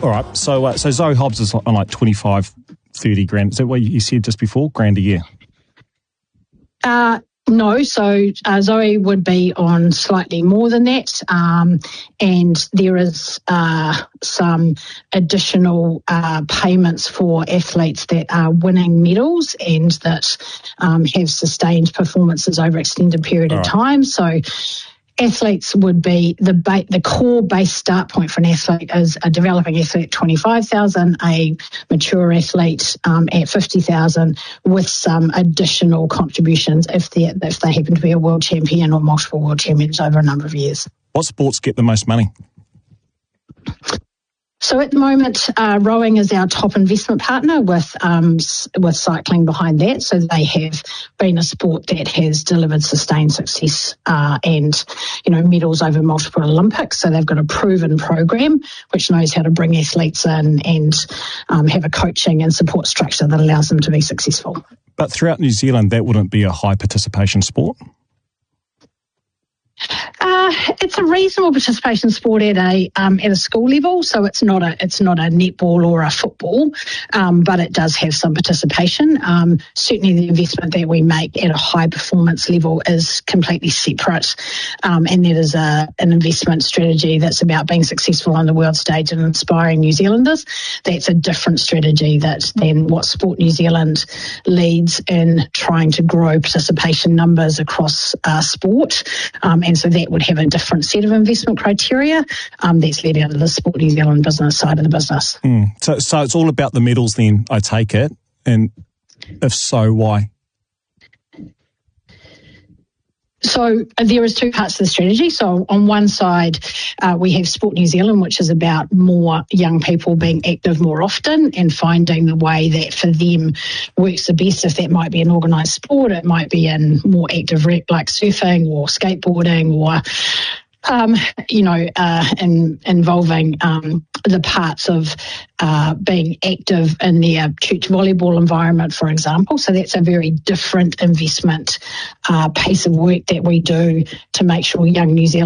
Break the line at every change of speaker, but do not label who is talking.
All right, so Zoe Hobbs is on like 25, 30 grand. Is that what you said just before? Grand a year?
No, so Zoe would be on slightly more than that, and there is some additional payments for athletes that are winning medals and that have sustained performances over extended period of time. So athletes would be the core base start point for an athlete is a developing athlete at 25,000, a mature athlete at 50,000, with some additional contributions if they happen to be a world champion or multiple world champions over a number of years.
What sports get the most money?
So at the moment, rowing is our top investment partner with cycling behind that. So they have been a sport that has delivered sustained success and, medals over multiple Olympics. So they've got a proven program which knows how to bring athletes in and have a coaching and support structure that allows them to be successful.
But throughout New Zealand, that wouldn't be a high participation sport?
It's a reasonable participation sport at a school level, so it's not a netball or a football, but it does have some participation. Certainly, the investment that we make at a high performance level is completely separate, and that is an investment strategy that's about being successful on the world stage and inspiring New Zealanders. That's a different strategy than what Sport New Zealand leads in trying to grow participation numbers across sport, and so that would have a different set of investment criteria that's led out of the Sport New Zealand business side of the business.
So it's all about the medals then, I take it, and if so, why?
So there is two parts to the strategy. So on one side, we have Sport New Zealand, which is about more young people being active more often and finding the way that for them works the best. If that might be an organised sport, it might be in more active rec like surfing or skateboarding or involving the parts of being active in their church volleyball environment, for example. So that's a very different investment piece of work that we do to make sure young New Zealand